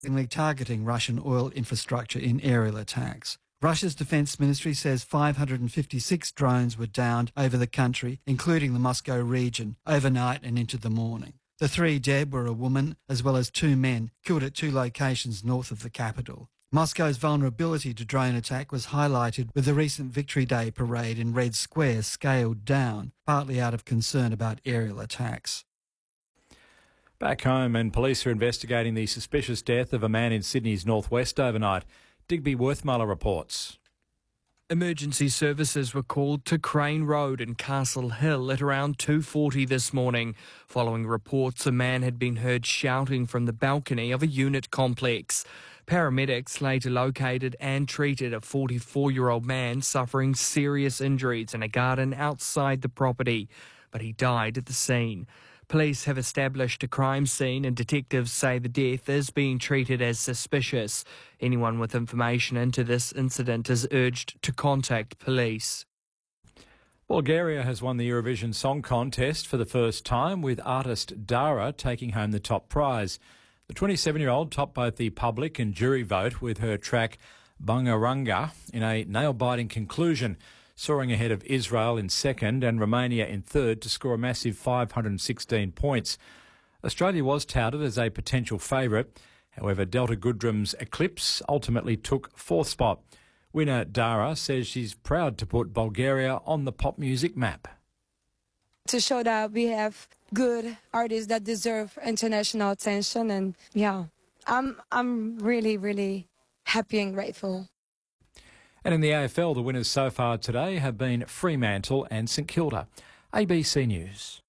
targeting Russian oil infrastructure in aerial attacks. Russia's defence ministry says 556 drones were downed over the country, including the Moscow region, overnight and into the morning. The 3 dead were a woman as well as 2 men killed at 2 locations north of the capital. Moscow's vulnerability to drone attack was highlighted with the recent Victory Day parade in Red Square scaled down, partly out of concern about aerial attacks. Back home, and police are investigating the suspicious death of a man in Sydney's northwest overnight. Digby Worthmuller reports. Emergency services were called to Crane Road in Castle Hill at around 2:40 this morning, following reports a man had been heard shouting from the balcony of a unit complex. Paramedics later located and treated a 44-year-old man suffering serious injuries in a garden outside the property, but he died at the scene. Police have established a crime scene and detectives say the death is being treated as suspicious. Anyone with information into this incident is urged to contact police. Bulgaria has won the Eurovision Song Contest for the first time, with artist Dara taking home the top prize. The 27-year-old topped both the public and jury vote with her track Bungaranga in a nail-biting conclusion, soaring ahead of Israel in second and Romania in third to score a massive 516 points. Australia was touted as a potential favourite. However, Delta Goodrum's Eclipse ultimately took fourth spot. Winner Dara says she's proud to put Bulgaria on the pop music map. To show that we have good artists that deserve international attention, and I'm really, really happy and grateful. And in the AFL, the winners so far today have been Fremantle and St Kilda. ABC News.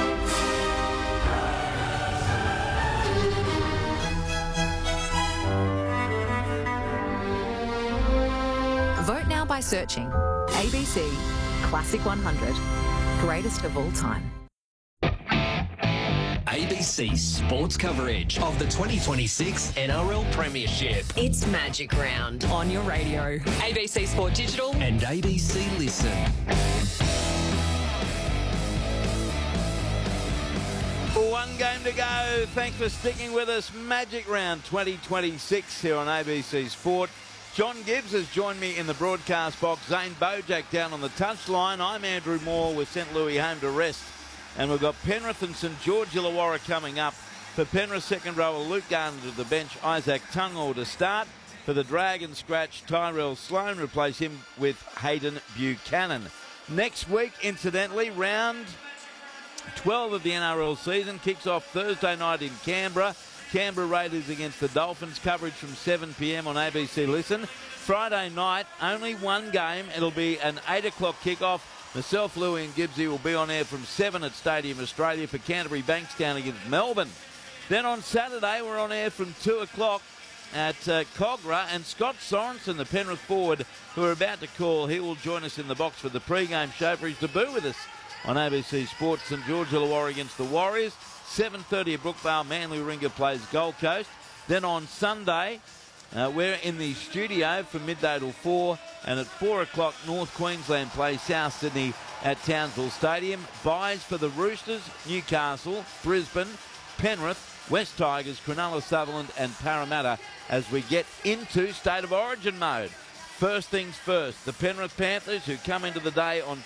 Vote now by searching ABC Classic 100, greatest of all time. ABC sports coverage of the 2026 NRL Premiership. It's Magic Round on your radio, ABC Sport Digital and ABC Listen. One game to go. Thanks for sticking with us. Magic Round 2026 here on ABC Sport. John Gibbs has joined me in the broadcast box. Zane Bojack down on the touchline. I'm Andrew Moore with St Louis home to rest. And we've got Penrith and St George Illawarra coming up. For Penrith, second rower Luke Garner to the bench, Isaac Tungor to start. For the Dragon scratch, Tyrell Sloan, replace him with Hayden Buchanan. Next week, incidentally, round 12 of the NRL season kicks off Thursday night in Canberra. Canberra Raiders against the Dolphins, coverage from 7 p.m. on ABC Listen. Friday night, only one game. It'll be an 8 o'clock kickoff. Myself, Louie and Gibbsy will be on air from 7 at Stadium Australia for Canterbury Bankstown against Melbourne. Then on Saturday, we're on air from 2 o'clock at Cogra, and Scott Sorensen, the Penrith forward, who are about to call, he will join us in the box for the pre-game show for his debut with us on ABC Sports. St George Illawarra against the Warriors. 7:30 at Brookvale, Manly Warringah plays Gold Coast. Then on Sunday, we're in the studio from midday till 4, and at 4 o'clock, North Queensland plays South Sydney at Townsville Stadium. Buys for the Roosters, Newcastle, Brisbane, Penrith, West Tigers, Cronulla, Sutherland and Parramatta as we get into State of Origin mode. First things first, the Penrith Panthers, who come into the day on